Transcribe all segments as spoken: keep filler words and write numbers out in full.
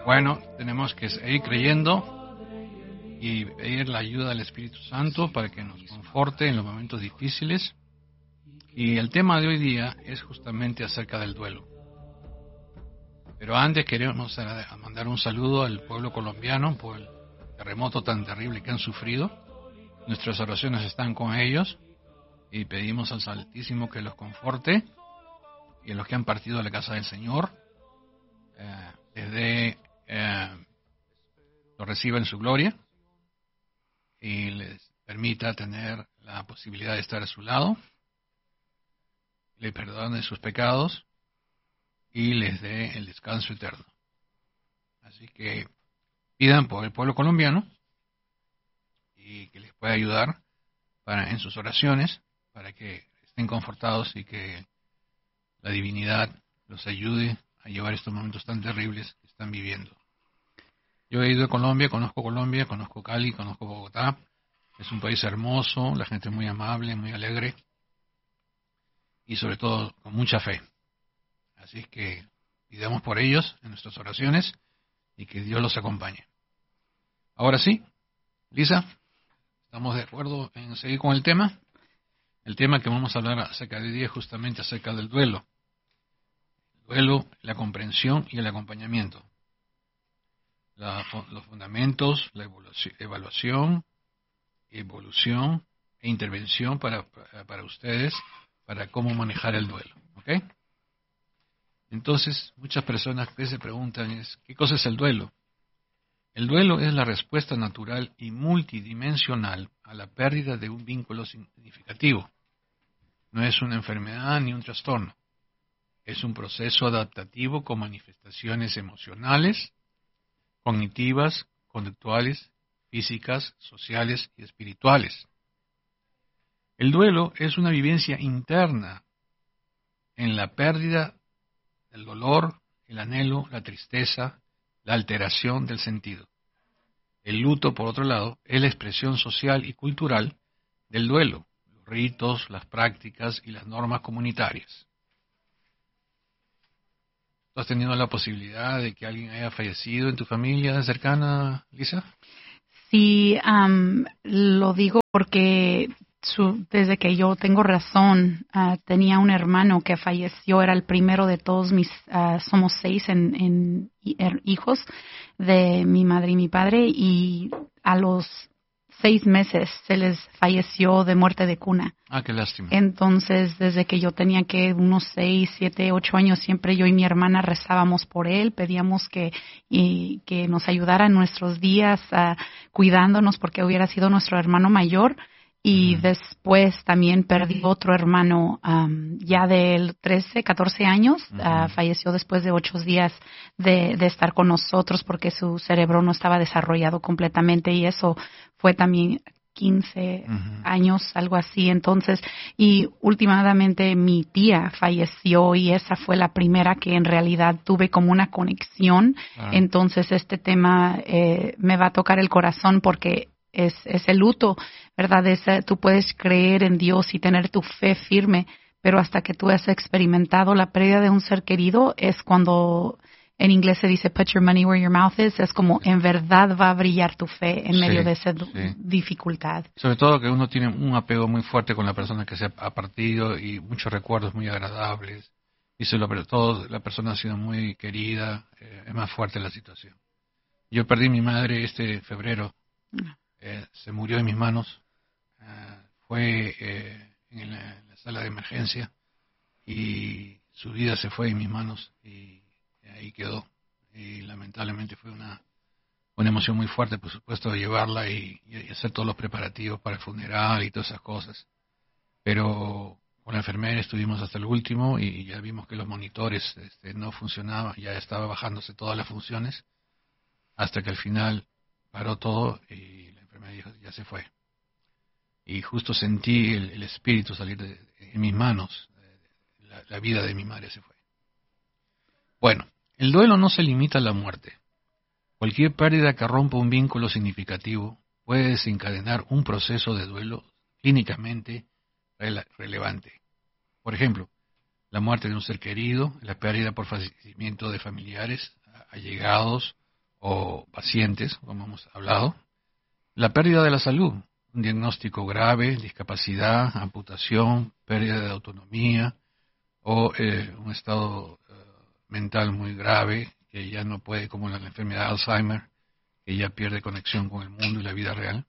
Bueno, tenemos que seguir creyendo y pedir la ayuda del Espíritu Santo para que nos conforte en los momentos difíciles. Y el tema de hoy día es justamente acerca del duelo. Pero antes queremos mandar un saludo al pueblo colombiano por el terremoto tan terrible que han sufrido. Nuestras oraciones están con ellos y pedimos al Altísimo que los conforte, y a los que han partido a la casa del Señor eh, les dé, eh, lo reciba en su gloria y les permita tener la posibilidad de estar a su lado, le perdone sus pecados y les dé el descanso eterno. Así que pidan por el pueblo colombiano y que les pueda ayudar para, en sus oraciones, para que estén confortados y que la divinidad los ayude a llevar estos momentos tan terribles que están viviendo. Yo he ido a Colombia, conozco Colombia, conozco Cali, conozco Bogotá. Es un país hermoso, la gente es muy amable, muy alegre y sobre todo con mucha fe. Así es que pidamos por ellos en nuestras oraciones y que Dios los acompañe. Ahora sí, Lisa, ¿estamos de acuerdo en seguir con el tema? El tema que vamos a hablar acerca de hoy es justamente acerca del duelo. El duelo, la comprensión y el acompañamiento. La, los fundamentos, la evaluación, evolución e intervención para, para, para ustedes, para cómo manejar el duelo. ¿Ok? Entonces, muchas personas que se preguntan es, ¿qué cosa es el duelo? El duelo es la respuesta natural y multidimensional a la pérdida de un vínculo significativo. No es una enfermedad ni un trastorno. Es un proceso adaptativo con manifestaciones emocionales, cognitivas, conductuales, físicas, sociales y espirituales. El duelo es una vivencia interna en la pérdida, el dolor, el anhelo, la tristeza, la alteración del sentido. El luto, por otro lado, es la expresión social y cultural del duelo, los ritos, las prácticas y las normas comunitarias. ¿Tú has tenido la posibilidad de que alguien haya fallecido en tu familia cercana, Lisa? Sí, um, lo digo porque su, desde que yo tengo razón, uh, tenía un hermano que falleció, era el primero de todos mis, uh, somos seis en, en, en hijos de mi madre y mi padre, y a los seis meses se les falleció de muerte de cuna. Ah, qué lástima. Entonces, desde que yo tenía que unos seis, siete, ocho años, siempre yo y mi hermana rezábamos por él, pedíamos que, y, que nos ayudara en nuestros días uh, cuidándonos, porque hubiera sido nuestro hermano mayor. Y uh-huh. Después también perdí otro hermano um, ya de trece, catorce años. Uh-huh. Uh, falleció después de ocho días de, de estar con nosotros porque su cerebro no estaba desarrollado completamente, y eso fue también quince uh-huh. años, algo así. Entonces, y últimamente mi tía falleció, y esa fue la primera que en realidad tuve como una conexión. Uh-huh. Entonces, este tema eh, me va a tocar el corazón porque es, es el luto, ¿verdad? Es, tú puedes creer en Dios y tener tu fe firme, pero hasta que tú has experimentado la pérdida de un ser querido, es cuando en inglés se dice put your money where your mouth is, es como en verdad va a brillar tu fe en medio sí, de esa sí. dificultad. Sobre todo que uno tiene un apego muy fuerte con la persona que se ha partido y muchos recuerdos muy agradables, y sobre todo la persona ha sido muy querida, eh, es más fuerte la situación. Yo perdí a mi madre este febrero. No. Eh, se murió en mis manos, uh, fue eh, en, la, en la sala de emergencia, y su vida se fue en mis manos y, y ahí quedó. Y lamentablemente fue una, una emoción muy fuerte, por supuesto, llevarla y, y hacer todos los preparativos para el funeral y todas esas cosas. Pero con la enfermera estuvimos hasta el último y ya vimos que los monitores este, no funcionaban, ya estaba bajándose todas las funciones, hasta que al final paró todo y me dijo, ya se fue. Y justo sentí el, el espíritu salir de, de, en mis manos. La, la vida de mi madre se fue. Bueno, el duelo no se limita a la muerte. Cualquier pérdida que rompa un vínculo significativo puede desencadenar un proceso de duelo clínicamente rele- relevante. Por ejemplo, la muerte de un ser querido, la pérdida por fallecimiento de familiares, allegados o pacientes, como hemos hablado. La pérdida de la salud, un diagnóstico grave, discapacidad, amputación, pérdida de autonomía o eh, un estado eh, mental muy grave que ya no puede, como la enfermedad de Alzheimer, que ya pierde conexión con el mundo y la vida real.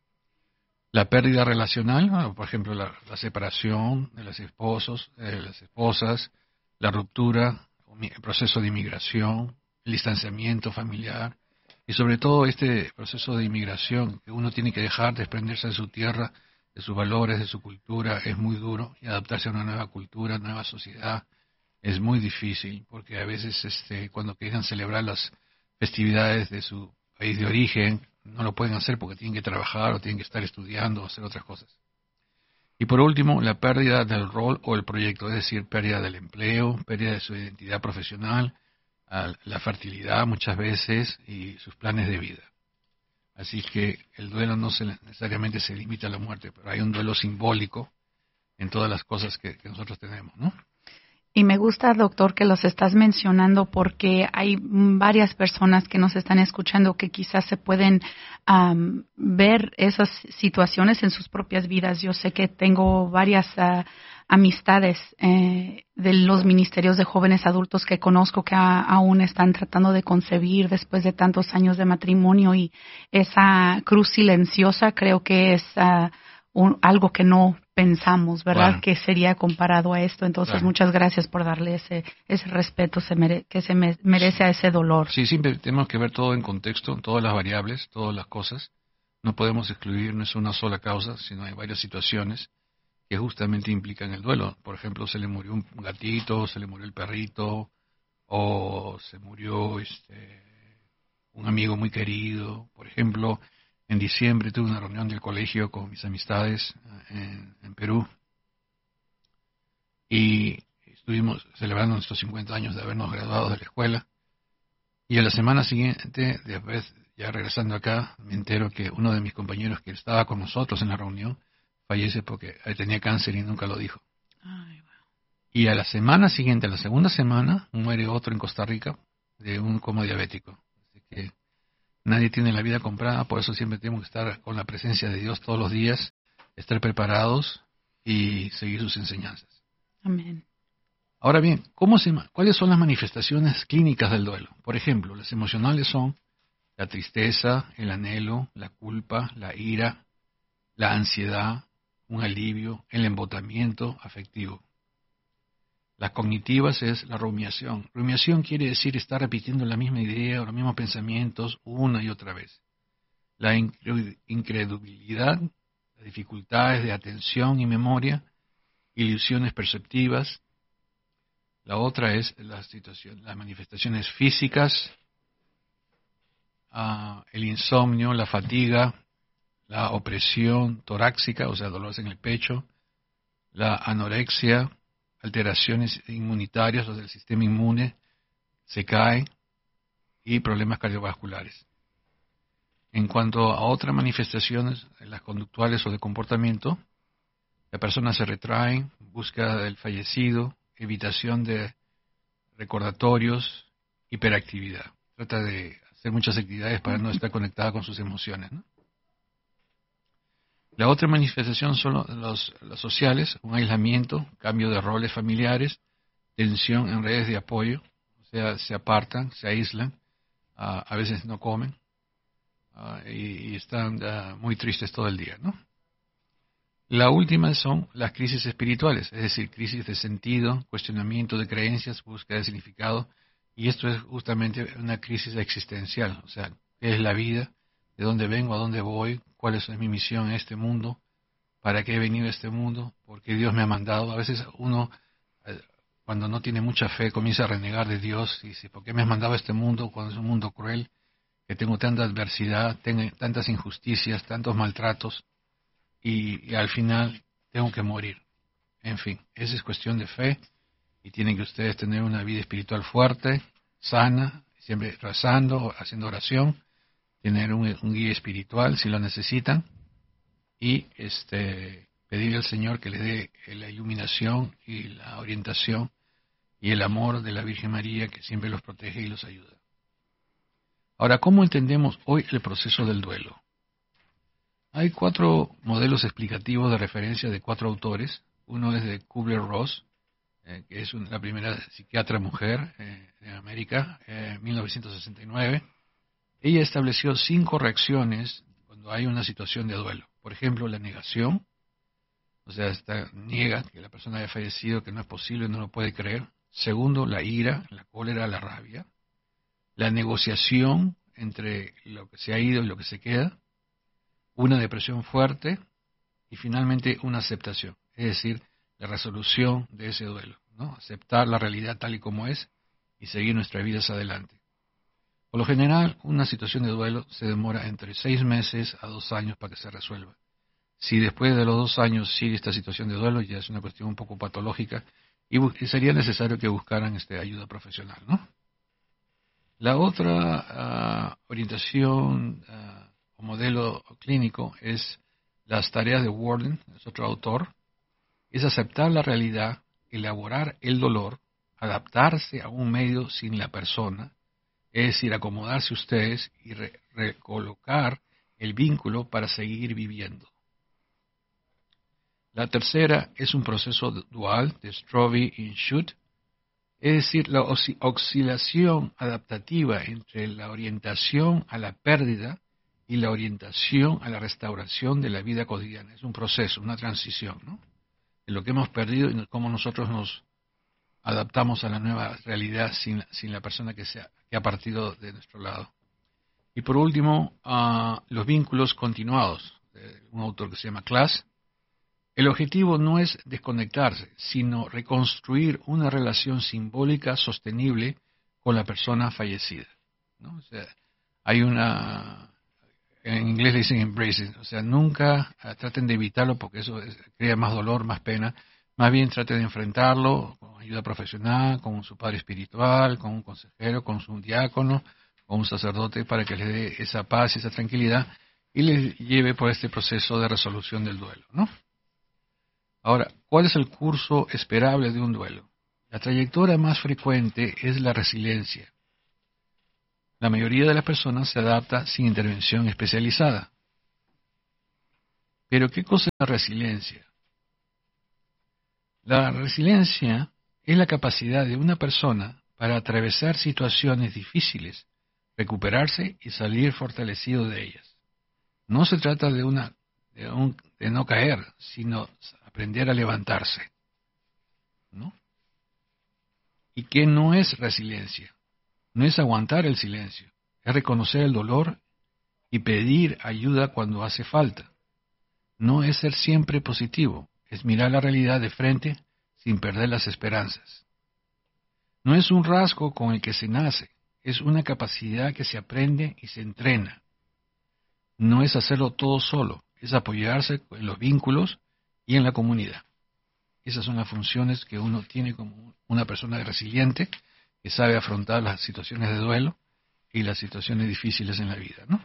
La pérdida relacional, por ejemplo, la, la separación de los esposos, de las esposas, la ruptura, el proceso de inmigración, el distanciamiento familiar y sobre todo este proceso de inmigración que uno tiene que dejar, desprenderse de su tierra, de sus valores, de su cultura, es muy duro y adaptarse a una nueva cultura, nueva sociedad es muy difícil porque a veces este, cuando quieran celebrar las festividades de su país de origen no lo pueden hacer porque tienen que trabajar o tienen que estar estudiando o hacer otras cosas. Y por último, la pérdida del rol o el proyecto, es decir, pérdida del empleo, pérdida de su identidad profesional, la fertilidad muchas veces y sus planes de vida. Así que el duelo no se, necesariamente se limita a la muerte, pero hay un duelo simbólico en todas las cosas que, que nosotros tenemos, ¿no? Y me gusta, doctor, que los estás mencionando porque hay varias personas que nos están escuchando que quizás se pueden um, ver esas situaciones en sus propias vidas. Yo sé que tengo varias uh, amistades eh, de los ministerios de jóvenes adultos que conozco que a, aún están tratando de concebir después de tantos años de matrimonio y esa cruz silenciosa creo que es uh, un, algo que no pensamos, ¿verdad? Claro. Que sería comparado a esto. Entonces, claro. Muchas gracias por darle ese ese respeto se mere, que se me, merece a ese dolor. Sí, siempre tenemos que ver todo en contexto, todas las variables, todas las cosas. No podemos excluir, no es una sola causa, sino hay varias situaciones que justamente implican el duelo. Por ejemplo, se le murió un gatito, se le murió el perrito, o se murió este un amigo muy querido. Por ejemplo, en diciembre tuve una reunión del colegio con mis amistades en, en Perú y estuvimos celebrando nuestros cincuenta años de habernos graduado de la escuela y a la semana siguiente, después ya regresando acá, me entero que uno de mis compañeros que estaba con nosotros en la reunión fallece porque tenía cáncer y nunca lo dijo. Ay, wow. Y a la semana siguiente, a la segunda semana, muere otro en Costa Rica de un coma diabético. Así que nadie tiene la vida comprada, por eso siempre tenemos que estar con la presencia de Dios todos los días, estar preparados y seguir sus enseñanzas. Amén. Ahora bien, ¿cómo se, ¿cuáles son las manifestaciones clínicas del duelo? Por ejemplo, las emocionales son la tristeza, el anhelo, la culpa, la ira, la ansiedad, un alivio, el embotamiento afectivo. Las cognitivas es la rumiación. Rumiación quiere decir estar repitiendo la misma idea o los mismos pensamientos una y otra vez. La incredulidad, las dificultades de atención y memoria, ilusiones perceptivas. La otra es la situación, las manifestaciones físicas, uh, el insomnio, la fatiga, la opresión torácica, o sea, dolores en el pecho, la anorexia, alteraciones inmunitarias, o sea, el sistema inmune se cae y problemas cardiovasculares. En cuanto a otras manifestaciones, las conductuales o de comportamiento, la persona se retrae, búsqueda del fallecido, evitación de recordatorios, hiperactividad. Trata de hacer muchas actividades para no estar conectada con sus emociones, ¿no? La otra manifestación son los, los sociales, un aislamiento, cambio de roles familiares, tensión en redes de apoyo, o sea, se apartan, se aíslan, uh, a veces no comen uh, y, y están uh, muy tristes todo el día, ¿no? La última son las crisis espirituales, es decir, crisis de sentido, cuestionamiento de creencias, búsqueda de significado, y esto es justamente una crisis existencial, o sea, ¿qué es la vida? ¿De dónde vengo? ¿A dónde voy? ¿Cuál es mi misión en este mundo? ¿Para qué he venido a este mundo? ¿Por qué Dios me ha mandado? A veces uno, cuando no tiene mucha fe, comienza a renegar de Dios y dice, ¿por qué me has mandado a este mundo cuando es un mundo cruel? Que tengo tanta adversidad, tengo tantas injusticias, tantos maltratos, y, y al final tengo que morir. En fin, esa es cuestión de fe, y tienen que ustedes tener una vida espiritual fuerte, sana, siempre rezando, haciendo oración, tener un, un guía espiritual si lo necesitan y este pedirle al Señor que les dé la iluminación y la orientación y el amor de la Virgen María que siempre los protege y los ayuda. Ahora, ¿cómo entendemos hoy el proceso del duelo? Hay cuatro modelos explicativos de referencia de cuatro autores. Uno es de Kubler-Ross, eh, que es un, la primera psiquiatra mujer eh, en América, en eh, mil novecientos sesenta y nueve. Ella estableció cinco reacciones cuando hay una situación de duelo. Por ejemplo, la negación, o sea, está, niega que la persona haya fallecido, que no es posible, no lo puede creer. Segundo, la ira, la cólera, la rabia. La negociación entre lo que se ha ido y lo que se queda. Una depresión fuerte. Y finalmente, una aceptación, es decir, la resolución de ese duelo, ¿no? Aceptar la realidad tal y como es y seguir nuestras vidas adelante. Por lo general, una situación de duelo se demora entre seis meses a dos años para que se resuelva. Si después de los dos años sigue esta situación de duelo, ya es una cuestión un poco patológica y, y sería necesario que buscaran este, ayuda profesional, ¿no? La otra uh, orientación uh, o modelo clínico es las tareas de Worden, es otro autor, es aceptar la realidad, elaborar el dolor, adaptarse a un medio sin la persona, es decir, acomodarse ustedes y re- recolocar el vínculo para seguir viviendo. La tercera es un proceso dual de Strobe y Schutt, es decir, la osci- oscilación adaptativa entre la orientación a la pérdida y la orientación a la restauración de la vida cotidiana. Es un proceso, una transición, ¿no? De lo que hemos perdido y cómo nosotros nos adaptamos a la nueva realidad sin, sin la persona que, sea, que ha partido de nuestro lado. Y por último, uh, los vínculos continuados, de un autor que se llama Klaas. El objetivo no es desconectarse, sino reconstruir una relación simbólica sostenible con la persona fallecida, ¿no? O sea, hay una, en inglés le dicen embrace, o sea, nunca uh, traten de evitarlo porque eso es, crea más dolor, más pena. Más bien traten de enfrentarlo con ayuda profesional, con su padre espiritual, con un consejero, con un diácono, con un sacerdote para que les dé esa paz y esa tranquilidad y les lleve por este proceso de resolución del duelo, ¿no? Ahora, ¿cuál es el curso esperable de un duelo? La trayectoria más frecuente es la resiliencia. La mayoría de las personas se adapta sin intervención especializada. Pero, ¿qué cosa es la resiliencia? La resiliencia es la capacidad de una persona para atravesar situaciones difíciles, recuperarse y salir fortalecido de ellas. No se trata de, una, de, un, de no caer, sino aprender a levantarse, ¿no? ¿Y qué no es resiliencia? No es aguantar el silencio, es reconocer el dolor y pedir ayuda cuando hace falta. No es ser siempre positivo, es mirar la realidad de frente sin perder las esperanzas. No es un rasgo con el que se nace, es una capacidad que se aprende y se entrena. No es hacerlo todo solo, es apoyarse en los vínculos y en la comunidad. Esas son las funciones que uno tiene como una persona resiliente que sabe afrontar las situaciones de duelo y las situaciones difíciles en la vida, ¿no?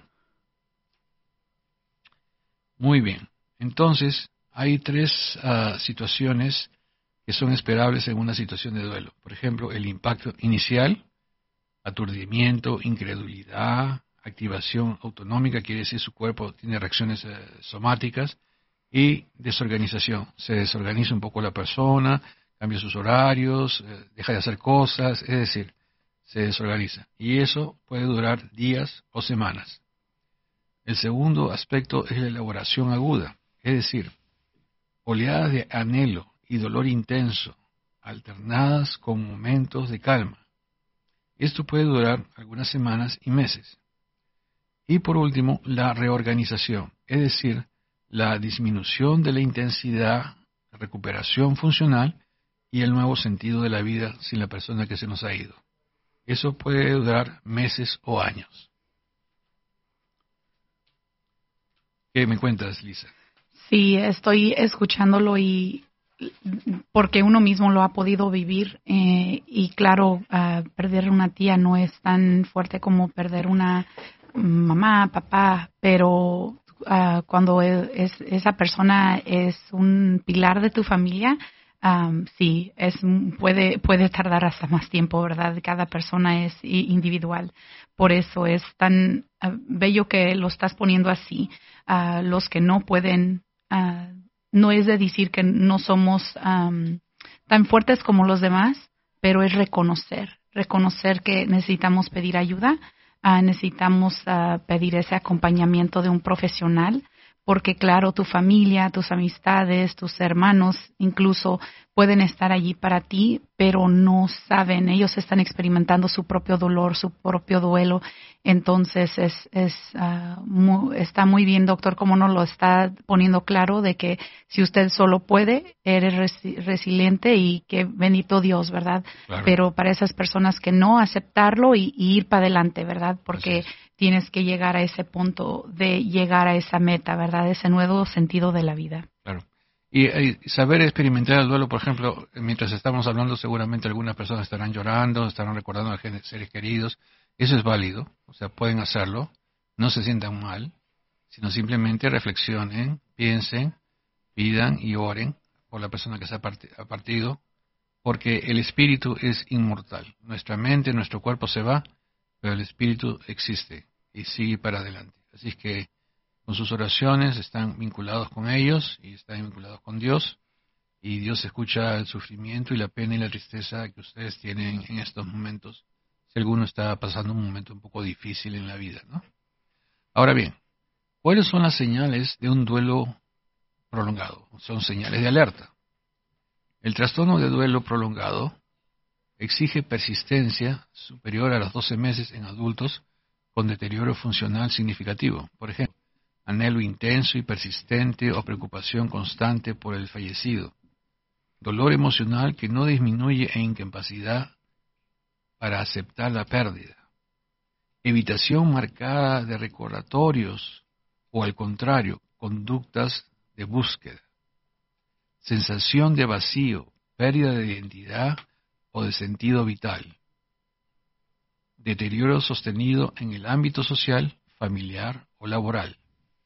Muy bien. Entonces, hay tres uh, situaciones que son esperables en una situación de duelo. Por ejemplo, el impacto inicial, aturdimiento, incredulidad, activación autonómica, quiere decir su cuerpo tiene reacciones uh, somáticas, y desorganización. Se desorganiza un poco la persona, cambia sus horarios, uh, deja de hacer cosas, es decir, se desorganiza. Y eso puede durar días o semanas. El segundo aspecto es la elaboración aguda, es decir, oleadas de anhelo y dolor intenso, alternadas con momentos de calma. Esto puede durar algunas semanas y meses. Y por último, la reorganización, es decir, la disminución de la intensidad, la recuperación funcional y el nuevo sentido de la vida sin la persona que se nos ha ido. Eso puede durar meses o años. ¿Qué me cuentas, Lisa? Sí, estoy escuchándolo y porque uno mismo lo ha podido vivir eh, y claro, uh, perder una tía no es tan fuerte como perder una mamá, papá, pero uh, cuando es, esa persona es un pilar de tu familia, Um, sí, es puede puede tardar hasta más tiempo, ¿verdad? Cada persona es individual. Por eso es tan uh, bello que lo estás poniendo así. Uh, los que no pueden, uh, no es de decir que no somos um, tan fuertes como los demás, pero es reconocer, reconocer que necesitamos pedir ayuda, uh, necesitamos uh, pedir ese acompañamiento de un profesional. Porque claro, tu familia, tus amistades, tus hermanos incluso pueden estar allí para ti, pero no saben, ellos están experimentando su propio dolor, su propio duelo. Entonces es, es uh, muy, está muy bien, doctor, como nos lo está poniendo claro de que si usted solo puede, eres resi- resiliente y que bendito Dios, ¿verdad? Claro. Pero para esas personas que no, aceptarlo y, y ir para adelante, ¿verdad? Porque tienes que llegar a ese punto de llegar a esa meta, ¿verdad? Ese nuevo sentido de la vida. Claro. Y, y saber experimentar el duelo, por ejemplo, mientras estamos hablando, seguramente algunas personas estarán llorando, estarán recordando a seres queridos. Eso es válido, o sea, pueden hacerlo. No se sientan mal, sino simplemente reflexionen, piensen, pidan y oren por la persona que se ha partido, porque el espíritu es inmortal. Nuestra mente, nuestro cuerpo se va, pero el espíritu existe y sigue para adelante. Así es que con sus oraciones están vinculados con ellos y están vinculados con Dios, y Dios escucha el sufrimiento y la pena y la tristeza que ustedes tienen en estos momentos, si alguno está pasando un momento un poco difícil en la vida, ¿no? Ahora bien, ¿cuáles son las señales de un duelo prolongado? Son señales de alerta. El trastorno de duelo prolongado exige persistencia superior a los doce meses en adultos con deterioro funcional significativo. Por ejemplo, anhelo intenso y persistente o preocupación constante por el fallecido. Dolor emocional que no disminuye en incapacidad para aceptar la pérdida. Evitación marcada de recordatorios o, al contrario, conductas de búsqueda. Sensación de vacío, pérdida de identidad o de sentido vital. Deterioro sostenido en el ámbito social, familiar o laboral.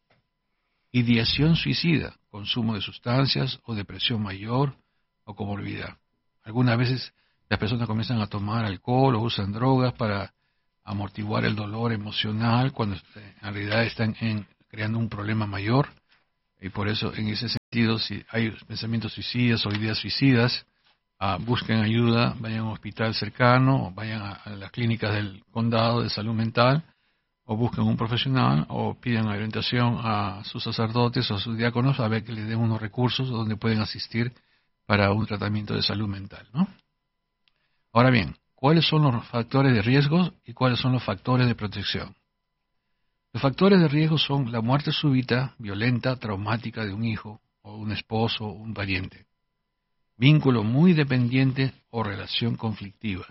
Ideación suicida, consumo de sustancias o depresión mayor o comorbilidad. Algunas veces las personas comienzan a tomar alcohol o usan drogas para amortiguar el dolor emocional cuando en realidad están en, creando un problema mayor, y por eso en ese sentido, si hay pensamientos suicidas o ideas suicidas, uh, busquen ayuda, vayan a un hospital cercano, o vayan a, a las clínicas del condado de salud mental, o busquen un profesional, o pidan orientación a sus sacerdotes o a sus diáconos a ver que les den unos recursos donde pueden asistir para un tratamiento de salud mental, ¿no? Ahora bien, ¿cuáles son los factores de riesgo y cuáles son los factores de protección? Los factores de riesgo son la muerte súbita, violenta, traumática de un hijo, o un esposo, o un pariente. Vínculo muy dependiente o relación conflictiva.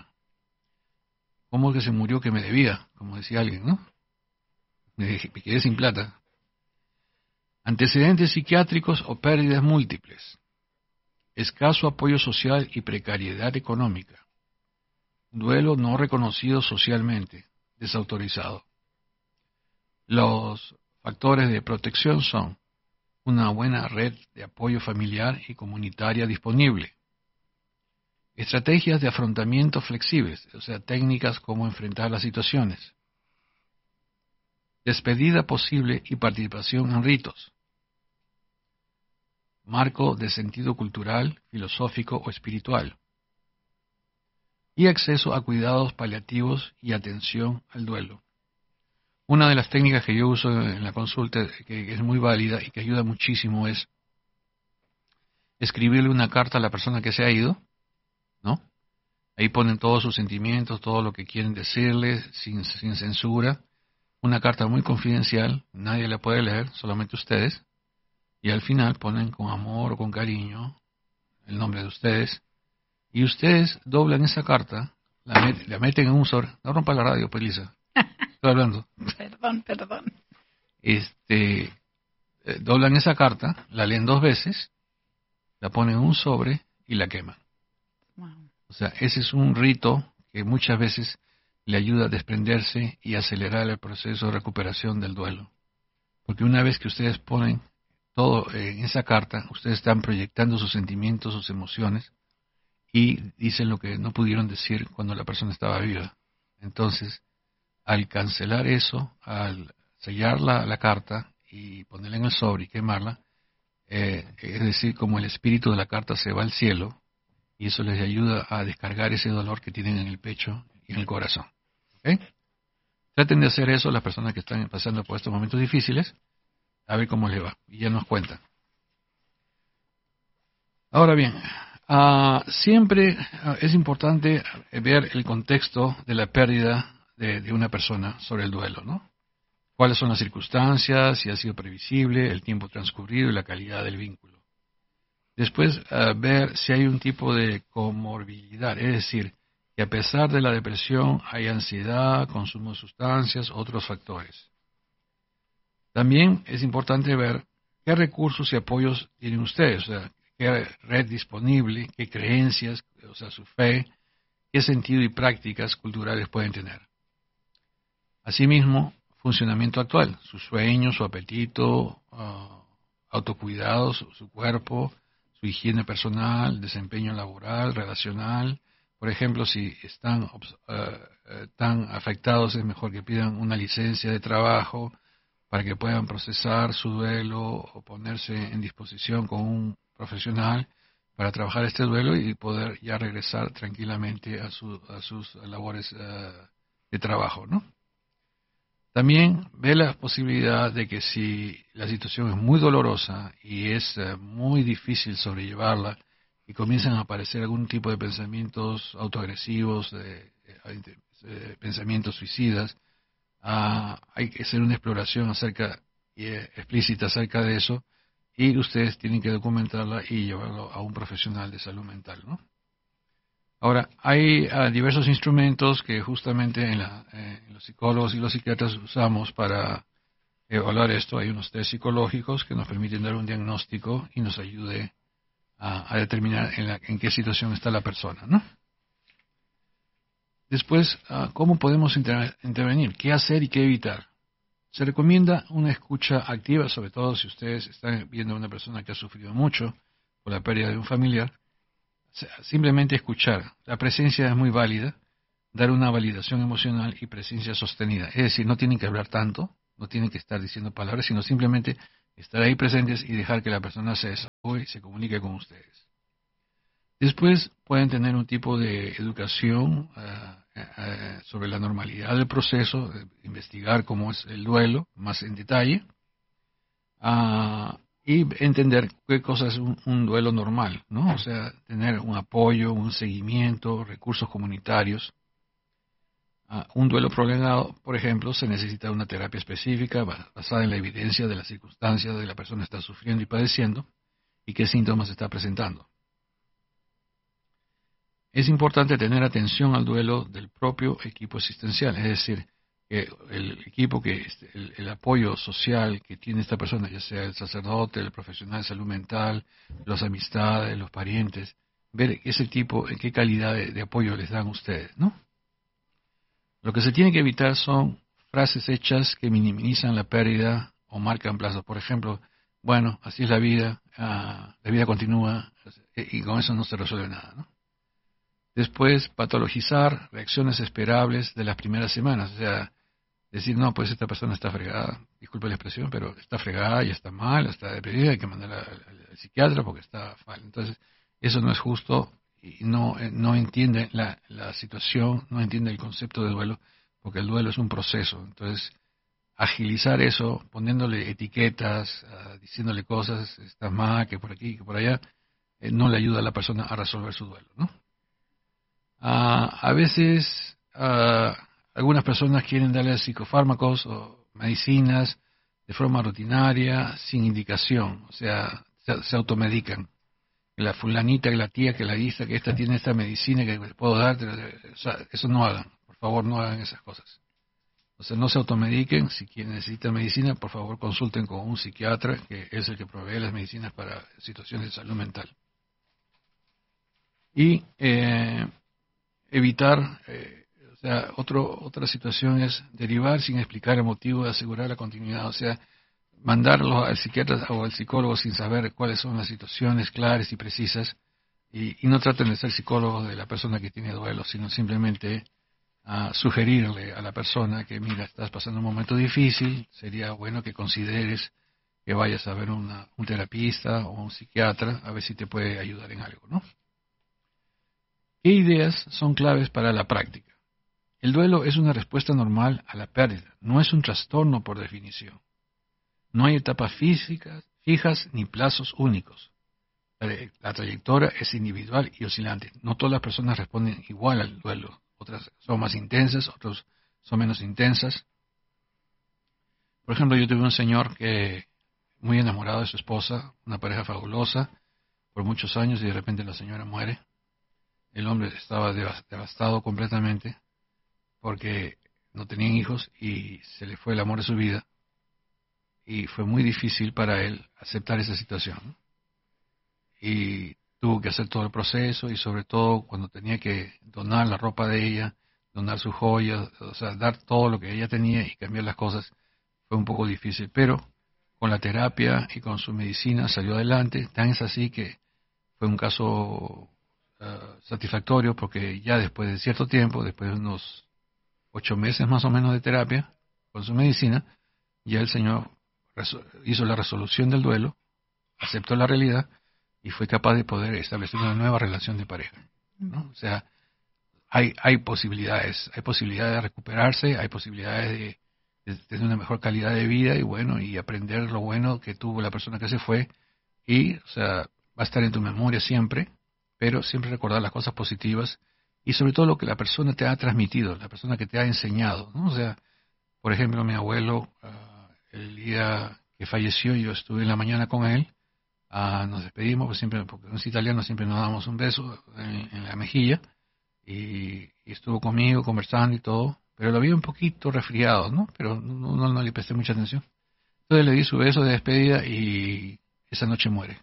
¿Cómo que se murió que me debía? Como decía alguien, ¿no? Me quedé sin plata. Antecedentes psiquiátricos o pérdidas múltiples. Escaso apoyo social y precariedad económica. Duelo no reconocido socialmente, desautorizado. Los factores de protección son una buena red de apoyo familiar y comunitaria disponible. Estrategias de afrontamiento flexibles, o sea, técnicas como enfrentar las situaciones. Despedida posible y participación en ritos. Marco de sentido cultural, filosófico o espiritual. Y acceso a cuidados paliativos y atención al duelo. Una de las técnicas que yo uso en la consulta, que es muy válida y que ayuda muchísimo, es escribirle una carta a la persona que se ha ido, ¿no? Ahí ponen todos sus sentimientos, todo lo que quieren decirle, sin, sin censura. Una carta muy confidencial, nadie la puede leer, solamente ustedes. Y al final ponen con amor o con cariño el nombre de ustedes. Y ustedes doblan esa carta, la, met- la meten en un sobre. No rompa la radio, pues, Lisa. Estoy hablando. Perdón, perdón. Este, eh, doblan esa carta, la leen dos veces, la ponen en un sobre y la queman. Wow. O sea, ese es un rito que muchas veces le ayuda a desprenderse y acelerar el proceso de recuperación del duelo. Porque una vez que ustedes ponen todo eh, en esa carta, ustedes están proyectando sus sentimientos, sus emociones, y dicen lo que no pudieron decir cuando la persona estaba viva. Entonces, al cancelar eso, al sellar la, la carta y ponerla en el sobre y quemarla, eh, es decir, como el espíritu de la carta se va al cielo, y eso les ayuda a descargar ese dolor que tienen en el pecho y en el corazón. ¿Okay? Traten de hacer eso las personas que están pasando por estos momentos difíciles, a ver cómo les va, y ya nos cuentan. Ahora bien, uh, siempre uh, es importante ver el contexto de la pérdida de, de una persona sobre el duelo, ¿no? Cuáles son las circunstancias, si ha sido previsible, el tiempo transcurrido y la calidad del vínculo. Después, uh, ver si hay un tipo de comorbilidad, es decir, que a pesar de la depresión hay ansiedad, consumo de sustancias, otros factores. También es importante ver qué recursos y apoyos tienen ustedes, o sea, qué red disponible, qué creencias, o sea, su fe, qué sentido y prácticas culturales pueden tener. Asimismo, funcionamiento actual, su sueño, su apetito, uh, autocuidado, su, su cuerpo, su higiene personal, desempeño laboral, relacional. Por ejemplo, si están uh, uh, tan afectados, es mejor que pidan una licencia de trabajo para que puedan procesar su duelo o ponerse en disposición con un profesional para trabajar este duelo y poder ya regresar tranquilamente a, su, a sus labores uh, de trabajo, ¿no? También ve la posibilidad de que si la situación es muy dolorosa y es uh, muy difícil sobrellevarla y comienzan a aparecer algún tipo de pensamientos autoagresivos, de, de, de pensamientos suicidas, uh, hay que hacer una exploración acerca eh, explícita acerca de eso, y ustedes tienen que documentarla y llevarlo a un profesional de salud mental, ¿no? Ahora, hay uh, diversos instrumentos que justamente en, la, eh, en los psicólogos y los psiquiatras usamos para evaluar esto. Hay unos test psicológicos que nos permiten dar un diagnóstico y nos ayude a, a determinar en, la, en qué situación está la persona, ¿no? Después, uh, ¿cómo podemos inter- intervenir? ¿Qué hacer y qué evitar? Se recomienda una escucha activa, sobre todo si ustedes están viendo a una persona que ha sufrido mucho por la pérdida de un familiar. Simplemente escuchar. La presencia es muy válida, dar una validación emocional y presencia sostenida. Es decir, no tienen que hablar tanto, no tienen que estar diciendo palabras, sino simplemente estar ahí presentes y dejar que la persona se desahogue y se comunique con ustedes. Después pueden tener un tipo de educación uh, uh, sobre la normalidad del proceso, uh, investigar cómo es el duelo más en detalle, uh, y entender qué cosa es un, un duelo normal, ¿no? O sea, tener un apoyo, un seguimiento, recursos comunitarios. Uh, un duelo prolongado, por ejemplo, se necesita una terapia específica basada en la evidencia de las circunstancias de la persona que está sufriendo y padeciendo y qué síntomas está presentando. Es importante tener atención al duelo del propio equipo asistencial, es decir, que el equipo, que el, el apoyo social que tiene esta persona, ya sea el sacerdote, el profesional de salud mental, las amistades, los parientes, ver ese tipo, en qué calidad de, de apoyo les dan ustedes, ¿no? Lo que se tiene que evitar son frases hechas que minimizan la pérdida o marcan plazos. Por ejemplo, bueno, así es la vida, uh, la vida continúa, y con eso no se resuelve nada, ¿no? Después, patologizar reacciones esperables de las primeras semanas. O sea, decir, no, pues esta persona está fregada, disculpe la expresión, pero está fregada y está mal, está deprimida, hay que mandarla al, al, al psiquiatra porque está mal. Entonces, eso no es justo y no, no entiende la, la situación, no entiende el concepto de duelo, porque el duelo es un proceso. Entonces, agilizar eso, poniéndole etiquetas, uh, diciéndole cosas, está mal, que por aquí, que por allá, eh, no le ayuda a la persona a resolver su duelo, ¿no? Uh, a veces uh, algunas personas quieren darle psicofármacos o medicinas de forma rutinaria, sin indicación, o sea, se, se automedican. La fulanita, que la tía, que la lista, que esta tiene esta medicina que puedo darte, o sea, eso no hagan, por favor no hagan esas cosas. O sea, no se automediquen, si quien necesita medicina, por favor consulten con un psiquiatra, que es el que provee las medicinas para situaciones de salud mental. Y eh, evitar, eh, o sea, otro, otra situación es derivar sin explicar el motivo de asegurar la continuidad. O sea, mandarlo al psiquiatra o al psicólogo sin saber cuáles son las situaciones claras y precisas, y, y no traten de ser psicólogos de la persona que tiene duelo, sino simplemente a sugerirle a la persona que, mira, estás pasando un momento difícil, sería bueno que consideres que vayas a ver una, un terapista o un psiquiatra a ver si te puede ayudar en algo, ¿no? ¿Qué ideas son claves para la práctica? El duelo es una respuesta normal a la pérdida, no es un trastorno por definición. No hay etapas físicas, fijas ni plazos únicos. La, la trayectoria es individual y oscilante. No todas las personas responden igual al duelo. Otras son más intensas, otros son menos intensas. Por ejemplo, yo tuve un señor que muy enamorado de su esposa, una pareja fabulosa, por muchos años, y de repente la señora muere. El hombre estaba devastado completamente porque no tenían hijos y se le fue el amor de su vida. Y fue muy difícil para él aceptar esa situación. Y tuvo que hacer todo el proceso, y sobre todo cuando tenía que donar la ropa de ella, donar sus joyas, o sea, dar todo lo que ella tenía y cambiar las cosas, fue un poco difícil. Pero con la terapia y con su medicina salió adelante. Tan es así que fue un caso uh, satisfactorio, porque ya después de cierto tiempo, después de unos ocho meses más o menos de terapia con su medicina, ya el señor hizo la resolución del duelo, aceptó la realidad y fue capaz de poder establecer una nueva relación de pareja, ¿no? O sea, hay hay posibilidades, hay posibilidades de recuperarse, hay posibilidades de, de tener una mejor calidad de vida y bueno, y aprender lo bueno que tuvo la persona que se fue, y, o sea, va a estar en tu memoria siempre, pero siempre recordar las cosas positivas y sobre todo lo que la persona te ha transmitido, la persona que te ha enseñado, ¿no? O sea, por ejemplo, mi abuelo, uh, el día que falleció, yo estuve en la mañana con él. Uh, nos despedimos, pues siempre, porque es italiano, siempre nos damos un beso en, en la mejilla, y, y estuvo conmigo conversando y todo, pero lo vi un poquito resfriado, ¿no? Pero no, no, no le presté mucha atención. Entonces le di su beso de despedida y esa noche muere.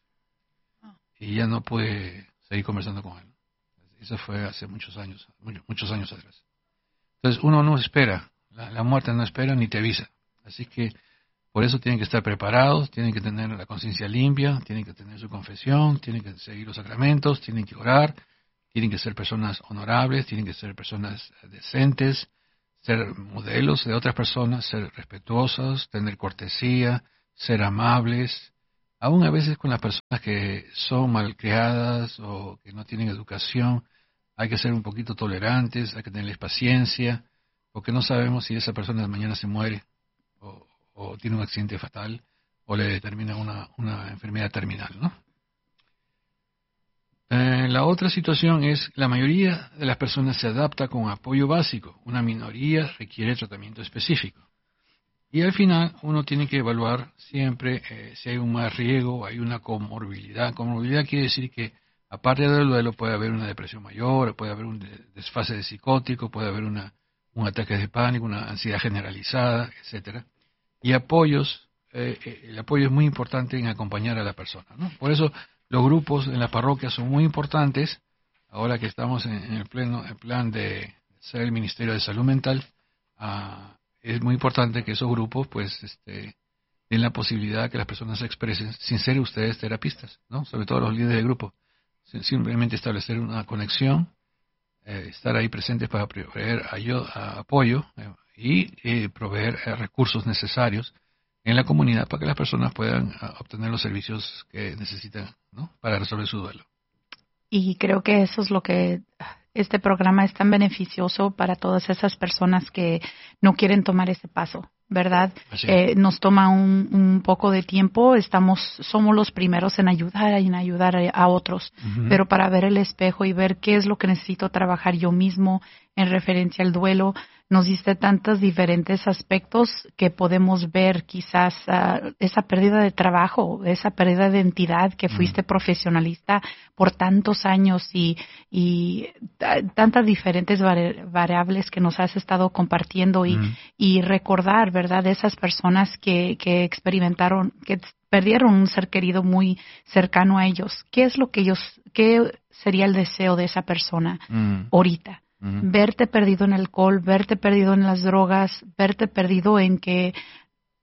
Y ya no pude seguir conversando con él. Eso fue hace muchos años, muchos años atrás. Entonces uno no espera, la, la muerte no espera ni te avisa. Así que por eso tienen que estar preparados, tienen que tener la conciencia limpia, tienen que tener su confesión, tienen que seguir los sacramentos, tienen que orar, tienen que ser personas honorables, tienen que ser personas decentes, ser modelos de otras personas, ser respetuosos, tener cortesía, ser amables. Aún a veces con las personas que son malcriadas o que no tienen educación, hay que ser un poquito tolerantes, hay que tenerles paciencia, porque no sabemos si esa persona mañana se muere o o tiene un accidente fatal, o le determina una, una enfermedad terminal, ¿no? Eh, la otra situación es, la mayoría de las personas se adapta con apoyo básico, una minoría requiere tratamiento específico. Y al final uno tiene que evaluar siempre eh, si hay un más riesgo, hay una comorbilidad. Comorbilidad quiere decir que aparte del duelo puede haber una depresión mayor, puede haber un desfase de psicótico, puede haber una, un ataque de pánico, una ansiedad generalizada, etcétera. Y apoyos, eh, el apoyo es muy importante en acompañar a la persona, ¿no? Por eso los grupos en la parroquia son muy importantes. Ahora que estamos en, en el pleno el plan de ser el Ministerio de Salud Mental, uh, es muy importante que esos grupos pues este, den la posibilidad que las personas se expresen sin ser ustedes terapistas, ¿no? Sobre todo los líderes de grupo. Simplemente establecer una conexión, eh, estar ahí presentes para proveer ayuda, apoyo, eh, y eh, proveer eh, recursos necesarios en la comunidad para que las personas puedan uh, obtener los servicios que necesitan, ¿no? Para resolver su duelo. Y creo que eso es lo que este programa es tan beneficioso para todas esas personas que no quieren tomar ese paso, ¿verdad? Eh, nos toma un, un poco de tiempo, estamos, somos los primeros en ayudar, en ayudar a, a otros, uh-huh. Pero para ver el espejo y ver qué es lo que necesito trabajar yo mismo en referencia al duelo, nos diste tantos diferentes aspectos que podemos ver quizás uh, esa pérdida de trabajo, esa pérdida de identidad, que fuiste uh-huh. profesionalista por tantos años y, y t- tantas diferentes vari- variables que nos has estado compartiendo y, uh-huh. y recordar, ¿verdad?, de esas personas que, que experimentaron, que perdieron un ser querido muy cercano a ellos. ¿Qué es lo que ellos, qué sería el deseo de esa persona uh-huh. ahorita? Uh-huh. Verte perdido en el alcohol, verte perdido en las drogas, verte perdido en que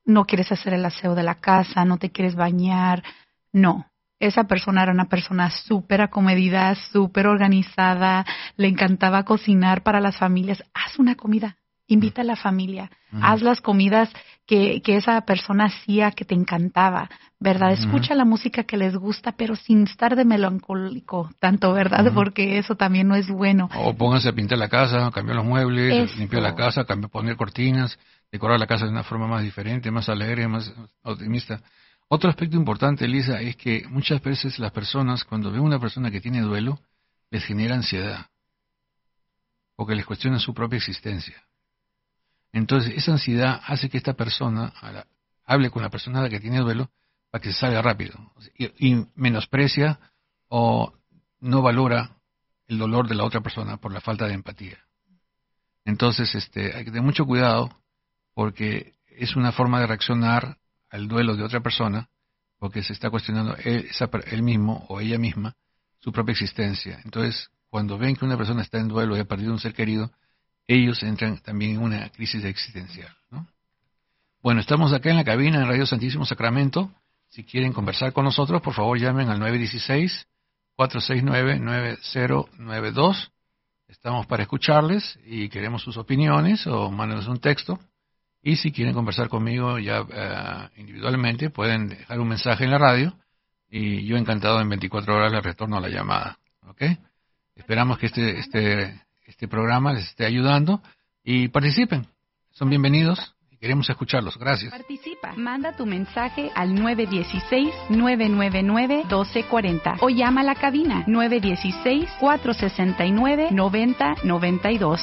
no quieres hacer el aseo de la casa, no te quieres bañar. No. Esa persona era una persona súper acomedida, súper organizada, le encantaba cocinar para las familias. Haz una comida, invita a la familia, uh-huh. haz las comidas que, que esa persona hacía que te encantaba, ¿verdad? Uh-huh. Escucha la música que les gusta, pero sin estar de melancólico tanto, ¿verdad? Uh-huh. Porque eso también no es bueno. O pónganse a pintar la casa, cambiar los muebles, eso. Limpiar la casa, cambiar, poner cortinas, decorar la casa de una forma más diferente, más alegre, más optimista. Otro aspecto importante, Elisa, es que muchas veces las personas, cuando ven a una persona que tiene duelo, les genera ansiedad, porque les cuestiona su propia existencia. Entonces, esa ansiedad hace que esta persona la, hable con la persona que tiene duelo para que se salga rápido, y, y menosprecia o no valora el dolor de la otra persona por la falta de empatía. Entonces, este, hay que tener mucho cuidado, porque es una forma de reaccionar al duelo de otra persona, porque se está cuestionando él, esa, él mismo o ella misma su propia existencia. Entonces, cuando ven que una persona está en duelo y ha perdido un ser querido, ellos entran también en una crisis existencial, ¿no? Bueno, estamos acá en la cabina en Radio Santísimo Sacramento. Si quieren conversar con nosotros, por favor llamen al nueve uno seis, cuatro seis nueve, nueve cero nueve dos. Estamos para escucharles y queremos sus opiniones, o mándenos un texto. Y si quieren conversar conmigo ya uh, individualmente, pueden dejar un mensaje en la radio y yo encantado en veinticuatro horas les retorno a la llamada. ¿Ok? Esperamos que este, este, este programa les esté ayudando y participen. Son bienvenidos y queremos escucharlos. Gracias. Participa. Manda tu mensaje al nueve uno seis, nueve nueve nueve, uno dos cuatro cero o llama a la cabina nueve uno seis, cuatro seis nueve, nueve cero nueve dos.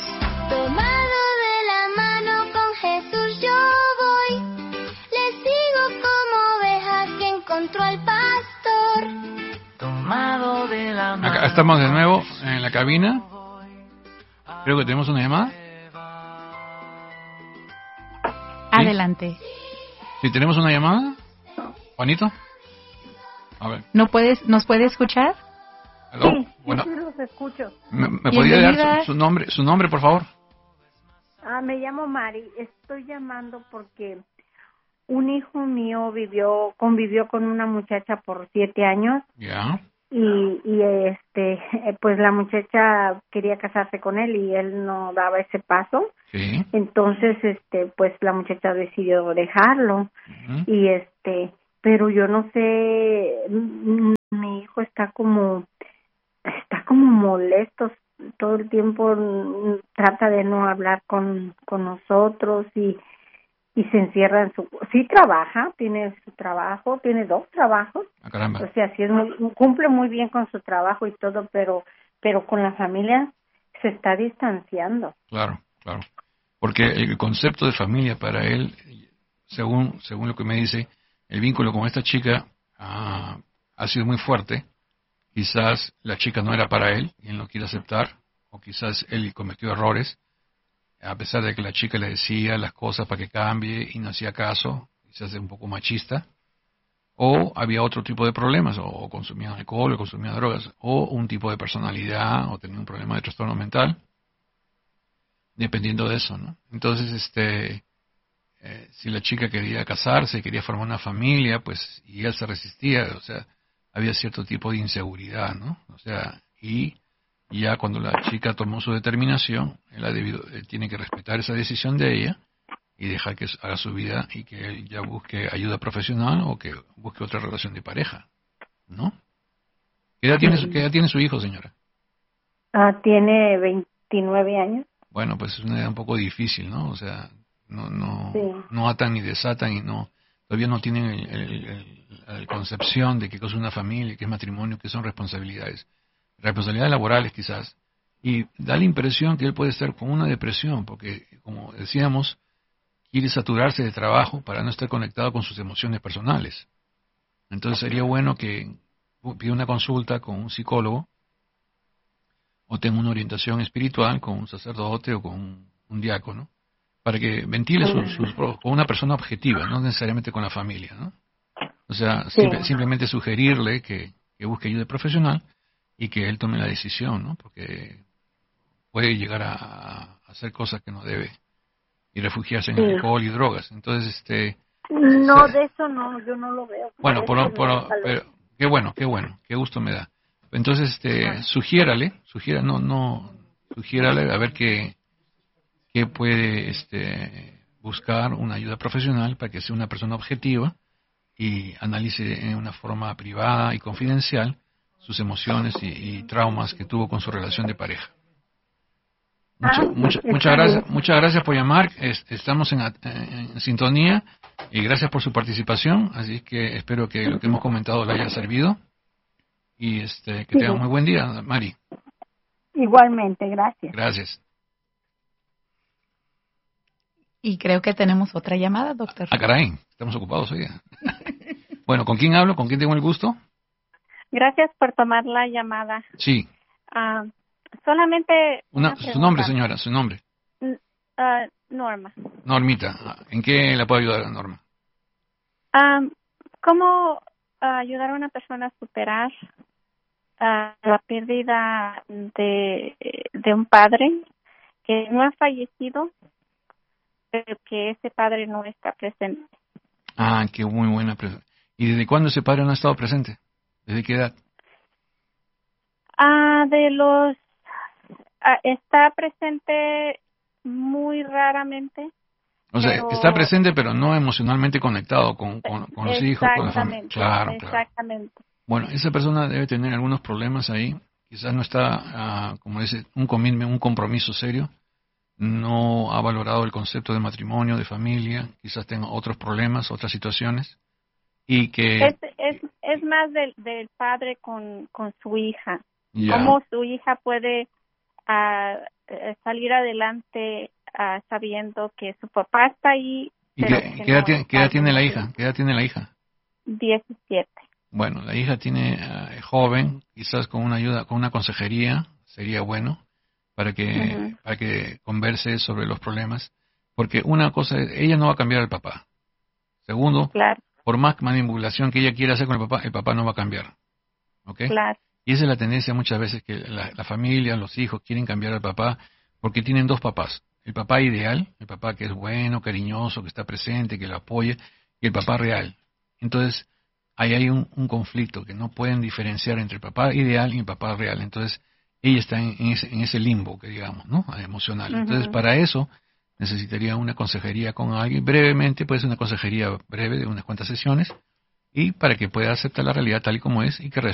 Al pastor, tomado de la mano. Acá estamos de nuevo en la cabina. Creo que tenemos una llamada. Adelante. ¿Sí? ¿Sí tenemos una llamada? Juanito. A ver. ¿No puedes, ¿Nos puede escuchar? ¿Aló? Sí, bueno, sí, los escucho. ¿Me, me podría dar su, su nombre, su nombre, por favor? Ah, me llamo Mari. Estoy llamando porque un hijo mío vivió, convivió con una muchacha por siete años. Ya. Yeah. Y, y este, pues la muchacha quería casarse con él y él no daba ese paso. Sí. Entonces, este, pues la muchacha decidió dejarlo. Uh-huh. Y este, pero yo no sé, mi hijo está como, está como molesto todo el tiempo, trata de no hablar con, con nosotros y y se encierra en su... Sí trabaja, tiene su trabajo, tiene dos trabajos. Ah, caramba. O sea, sí es muy, cumple muy bien con su trabajo y todo, pero pero con la familia se está distanciando. Claro, claro. Porque el concepto de familia para él, según según lo que me dice, el vínculo con esta chica ah, ha sido muy fuerte. Quizás la chica no era para él y él no quiere aceptar, o quizás él cometió errores, a pesar de que la chica le decía las cosas para que cambie y no hacía caso, quizás es un poco machista, o había otro tipo de problemas, o consumía alcohol, o consumía drogas, o un tipo de personalidad, o tenía un problema de trastorno mental, dependiendo de eso, ¿no? Entonces, este, eh, si la chica quería casarse, quería formar una familia, pues, y él se resistía, o sea, había cierto tipo de inseguridad, ¿no? O sea, y ya cuando la chica tomó su determinación, él, ha debido, él tiene que respetar esa decisión de ella y dejar que haga su vida y que él ya busque ayuda profesional o que busque otra relación de pareja, ¿no? ¿Qué edad tiene, qué edad tiene su hijo, señora? Ah, tiene veintinueve años. Bueno, pues es una edad un poco difícil, ¿no? O sea, no no sí. no atan ni desatan y no todavía no tienen el, el, el, el concepción de que es una familia, que es matrimonio, que son responsabilidades. Responsabilidades laborales quizás, y da la impresión que él puede estar con una depresión, porque, como decíamos, quiere saturarse de trabajo para no estar conectado con sus emociones personales. Entonces sería bueno que pida una consulta con un psicólogo, o tenga una orientación espiritual con un sacerdote o con un, un diácono, para que ventile sus, sus, con una persona objetiva, no necesariamente con la familia, ¿no? O sea, sí. simple, simplemente sugerirle que, que busque ayuda profesional y que él tome la decisión, ¿no? Porque puede llegar a, a hacer cosas que no debe y refugiarse en sí. alcohol y drogas. Entonces, este, No, o sea, de eso no, yo no lo veo. Bueno, por, Eso por, no, pero qué bueno, qué bueno, qué gusto me da. Entonces, este, sugiérale, sugiera, no, no, sugiérale a ver qué, qué puede, este, buscar una ayuda profesional para que sea una persona objetiva y analice en una forma privada y confidencial sus emociones y, y traumas que tuvo con su relación de pareja. Mucha, Ah, mucha, está muchas gracias, bien. muchas gracias por llamar. Es- estamos en, en- en sintonía y gracias por su participación. Así que espero que lo que hemos comentado le haya servido y este que Sí, tenga muy buen día, Mari. igualmente, gracias. Gracias. Y creo que tenemos otra llamada, doctor. Ah, caray, estamos ocupados hoy. Bueno, ¿con quién hablo? ¿Con quién tengo el gusto? Gracias por tomar la llamada. Sí. Ah, solamente Una, una su nombre, pregunta. señora, su nombre. N- ah, Norma. Normita. ¿En qué la puedo ayudar, Norma? Ah, ¿Cómo ah, ayudar a una persona a superar ah, la pérdida de, de un padre que no ha fallecido, pero que ese padre no está presente? Ah, qué muy buena pregunta. ¿Y desde cuándo ese padre no ha estado presente? ¿Desde qué edad? Ah, de los ah, está presente muy raramente. O sea, Pero- está presente pero no emocionalmente conectado con, con, con los hijos, con la familia. Exactamente, Claro, claro. exactamente. Bueno, esa persona debe tener algunos problemas ahí. Quizás no está, ah, como dice, un, commitment, un compromiso serio. No ha valorado el concepto de matrimonio, de familia. Quizás tenga otros problemas, otras situaciones. Y que... Es, es, es más del, del padre con, con su hija. ya, Cómo su hija puede ah, eh, salir adelante ah, sabiendo que su papá está ahí. ¿Y pero qué, que qué edad, no tiene, está qué edad tiene la ahí. hija? ¿Qué edad tiene la hija? diecisiete. Bueno, la hija tiene eh, joven, quizás con una ayuda, con una consejería, sería bueno para que Ujú. para que converse sobre los problemas, porque una cosa es, ella no va a cambiar al papá. Segundo, Claro, por más manipulación que ella quiera hacer con el papá, el papá no va a cambiar. ¿Ok? claro. Y esa es la tendencia muchas veces que la, la familia, los hijos quieren cambiar al papá porque tienen dos papás. El papá ideal, el papá que es bueno, cariñoso, que está presente, que lo apoya, y el papá real. Entonces, ahí hay un, un conflicto que no pueden diferenciar entre el papá ideal y el papá real. Entonces, ella está en, en ese, en ese limbo, que digamos, ¿no? Emocional. Entonces, Ujú. para eso necesitaría una consejería con alguien, brevemente, puede ser una consejería breve de unas cuantas sesiones, y para que pueda aceptar la realidad tal y como es y que